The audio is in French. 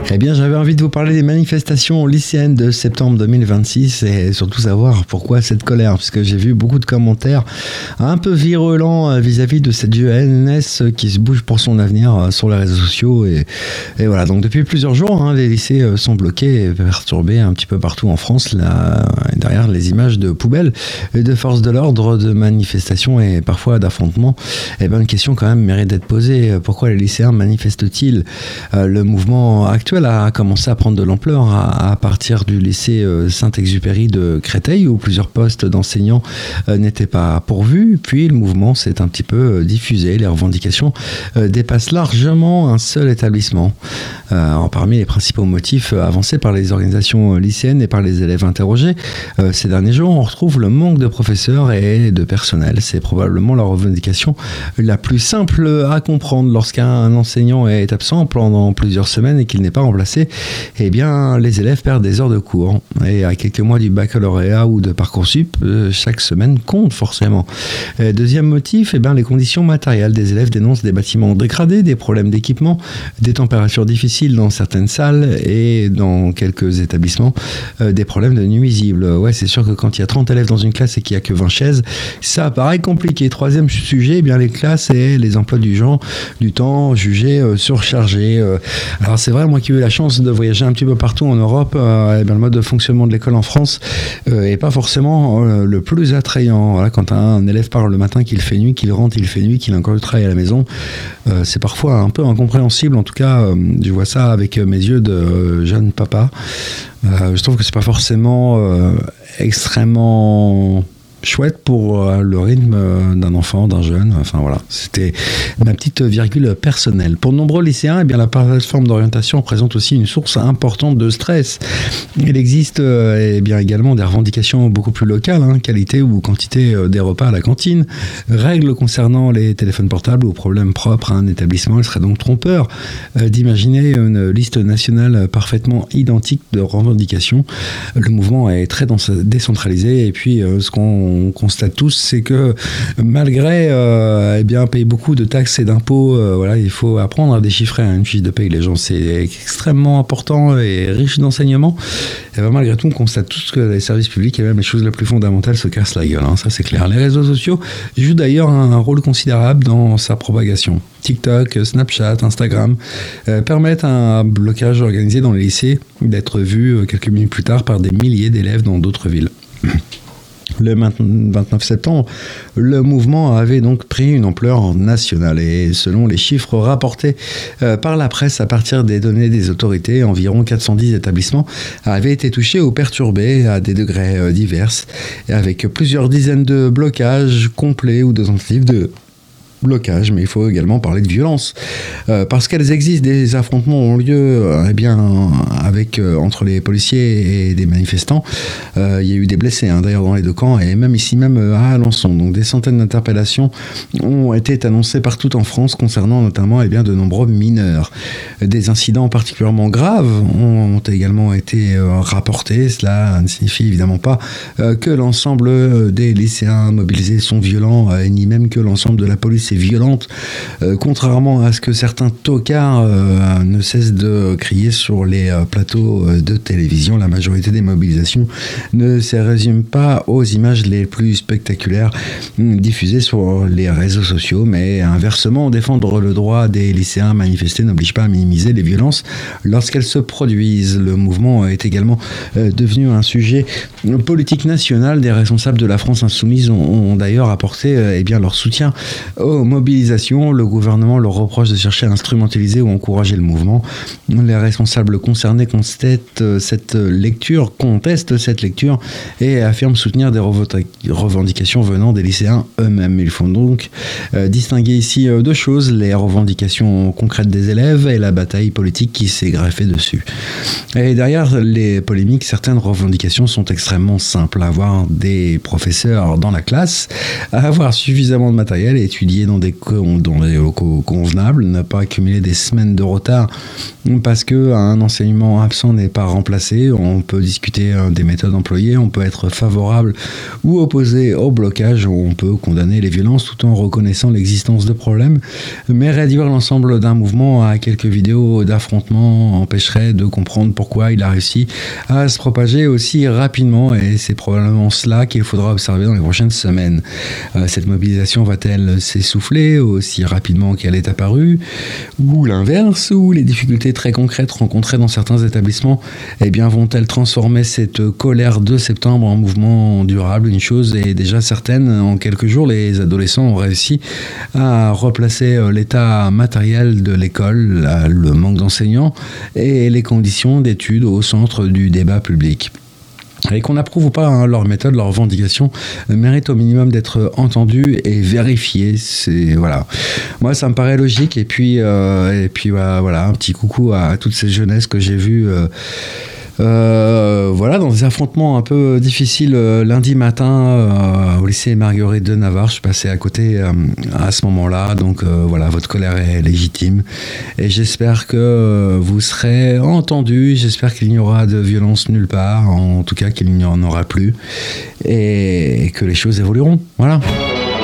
Eh bien, j'avais envie de vous parler des manifestations lycéennes de septembre 2026 et surtout savoir pourquoi cette colère, puisque j'ai vu beaucoup de commentaires un peu virulents vis-à-vis de cette jeunesse qui se bouge pour son avenir sur les réseaux sociaux. Et voilà, donc depuis plusieurs jours, les lycées sont bloqués et perturbés un petit peu partout en France, derrière les images de poubelles et de forces de l'ordre, de manifestations et parfois d'affrontements. Eh bien, une question quand même mérite d'être posée. Pourquoi les lycéens manifestent-ils ? Le mouvement actuel a commencé à prendre de l'ampleur à partir du lycée Saint-Exupéry de Créteil, où plusieurs postes d'enseignants n'étaient pas pourvus. Puis le mouvement s'est un petit peu diffusé. Les revendications dépassent largement un seul établissement. Parmi les principaux motifs avancés par les organisations lycéennes et par les élèves interrogés ces derniers jours, on retrouve le manque de professeurs et de personnel. C'est probablement la revendication la plus simple à comprendre. Lorsqu'un enseignant est absent pendant plusieurs semaines et qu'il n'est pas remplacé, eh bien, les élèves perdent des heures de cours. Et à quelques mois du baccalauréat ou de Parcoursup, chaque semaine compte forcément. Deuxième motif, les conditions matérielles. Des élèves dénoncent des bâtiments dégradés, des problèmes d'équipement, des températures difficiles dans certaines salles et dans quelques établissements, des problèmes de nuisibles. Ouais, c'est sûr que quand il y a 30 élèves dans une classe et qu'il n'y a que 20 chaises, ça paraît compliqué. Troisième sujet, les classes et les emplois du temps jugés surchargés. Alors c'est vrai, moi qui ai eu la chance de voyager un petit peu partout en Europe, le mode de fonctionnement de l'école en France est pas forcément le plus attrayant. Voilà, quand un élève parle le matin qu'il fait nuit, qu'il rentre, il fait nuit, qu'il a encore du travail à la maison, c'est parfois un peu incompréhensible. En tout cas, je vois ça avec mes yeux de jeune papa. Je trouve que c'est pas forcément extrêmement chouette pour le rythme d'un enfant, d'un jeune. Enfin voilà, c'était ma petite virgule personnelle. Pour de nombreux lycéens, la plateforme d'orientation présente aussi une source importante de stress. Il existe également des revendications beaucoup plus locales, qualité ou quantité des repas à la cantine, règles concernant les téléphones portables ou problèmes propres à un établissement. Il serait donc trompeur d'imaginer une liste nationale parfaitement identique de revendications. Le mouvement est très décentralisé et puis ce qu'on constate tous, c'est que malgré payer beaucoup de taxes et d'impôts, il faut apprendre à déchiffrer une fiche de paye. Les gens, c'est extrêmement important et riche d'enseignements. Et malgré tout, on constate tous que les services publics et même les choses les plus fondamentales se cassent la gueule. Ça, c'est clair. Les réseaux sociaux jouent d'ailleurs un rôle considérable dans sa propagation. TikTok, Snapchat, Instagram permettent un blocage organisé dans les lycées d'être vu quelques minutes plus tard par des milliers d'élèves dans d'autres villes. Le 29 septembre, le mouvement avait donc pris une ampleur nationale et selon les chiffres rapportés par la presse à partir des données des autorités, environ 410 établissements avaient été touchés ou perturbés à des degrés divers, avec plusieurs dizaines de blocages complets ou de tentatives de blocage, mais il faut également parler de violence parce qu'elles existent. Des affrontements ont lieu entre les policiers et des manifestants. Il y a eu des blessés d'ailleurs dans les deux camps et même ici à Alençon. Donc des centaines d'interpellations ont été annoncées partout en France concernant notamment de nombreux mineurs. Des incidents particulièrement graves ont également été rapportés. Cela ne signifie évidemment pas que l'ensemble des lycéens mobilisés sont violents ni même que l'ensemble de la police est violente, contrairement à ce que certains tocards ne cessent de crier sur les plateaux de télévision. La majorité des mobilisations ne se résument pas aux images les plus spectaculaires diffusées sur les réseaux sociaux, mais inversement, défendre le droit des lycéens à manifester n'oblige pas à minimiser les violences lorsqu'elles se produisent. Le mouvement est également devenu un sujet politique national. Des responsables de la France insoumise ont d'ailleurs apporté leur soutien aux mobilisation. Le gouvernement leur reproche de chercher à instrumentaliser ou encourager le mouvement. Les responsables concernés contestent cette lecture et affirment soutenir des revendications venant des lycéens eux-mêmes. Il faut donc distinguer ici deux choses, les revendications concrètes des élèves et la bataille politique qui s'est greffée dessus. Et derrière les polémiques, certaines revendications sont extrêmement simples. Avoir des professeurs dans la classe, avoir suffisamment de matériel et étudier dans des locaux convenables, ne pas accumuler des semaines de retard parce qu'un enseignement absent n'est pas remplacé. On peut discuter des méthodes employées, on peut être favorable ou opposé au blocage, on peut condamner les violences tout en reconnaissant l'existence de problèmes, mais réduire l'ensemble d'un mouvement à quelques vidéos d'affrontement empêcherait de comprendre pourquoi il a réussi à se propager aussi rapidement, et c'est probablement cela qu'il faudra observer dans les prochaines semaines. Cette mobilisation va-t-elle s'essouffler aussi rapidement qu'elle est apparue, ou l'inverse, ou les difficultés très concrètes rencontrées dans certains établissements vont-elles transformer cette colère de septembre en mouvement durable? Une chose est déjà certaine, en quelques jours, les adolescents ont réussi à replacer l'état matériel de l'école, le manque d'enseignants et les conditions d'études au centre du débat public. Et qu'on approuve ou pas leur méthode, leurs revendications méritent au minimum d'être entendues et vérifiées. Voilà. Moi, ça me paraît logique. Et puis voilà, un petit coucou à toute cette jeunesse que j'ai vue. Dans des affrontements un peu difficiles lundi matin au lycée Marguerite de Navarre. Je suis passé à côté à ce moment-là, donc votre colère est légitime et j'espère que vous serez entendus, j'espère qu'il n'y aura de violence nulle part, en tout cas qu'il n'y en aura plus et que les choses évolueront. Voilà.